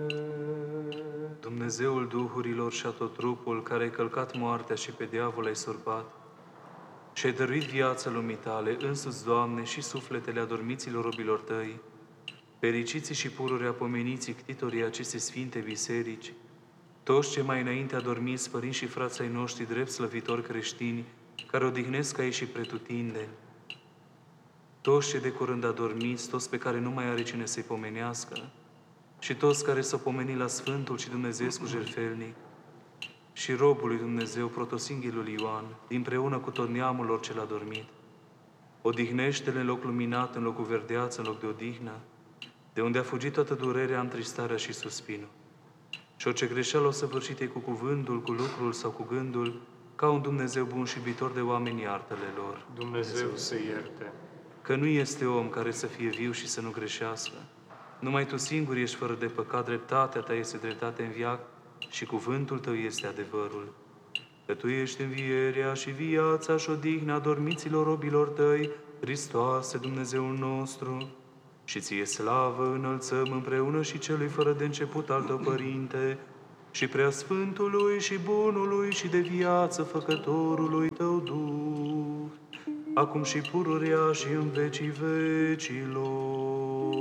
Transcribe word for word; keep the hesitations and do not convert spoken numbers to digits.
Dumnezeul duhurilor și a tot trupul, care ai călcat moartea și pe diavol ai surpat, și ai dăruit viață lumii tale, însuți, Doamne, și sufletele adormiților robilor tăi, fericiții și pururi apomeniții ctitorii acestei sfinte biserici, toți ce mai înainte adormiți, părinți și frații ai noștri, drept slăvitori creștini, care odihnesc aici și pretutindeni, toți ce de curând adormiți, toți pe care nu mai are cine să-i pomenească, și toți care s-au pomenit la Sfântul și Dumnezeescu jertfelnic, și robul lui Dumnezeu, protosinghilul Ioan, împreună cu tot neamul lor cel adormit, odihnește-le în loc luminat, în locul verdeață, în loc de odihnă, de unde a fugit toată durerea, întristarea și suspinul. Și orice greșeală o săvârșite cu cuvântul, cu lucrul sau cu gândul, ca un Dumnezeu bun și iubitor de oameni, iartă-le lor. Dumnezeu să ierte. Că nu este om care să fie viu și să nu greșească. Numai Tu singur ești fără de păcat, dreptatea Ta este dreptate în viac și cuvântul Tău este adevărul. Că Tu ești învierea și viața și odihna dormiților robilor Tăi, Hristoase, Dumnezeul nostru, și Ție slavă înălțăm împreună și Celui fără de început al Tău, Părinte, și Preasfântului și Bunului și de viață Făcătorului Tău Duh, acum și pururea și în vecii vecilor.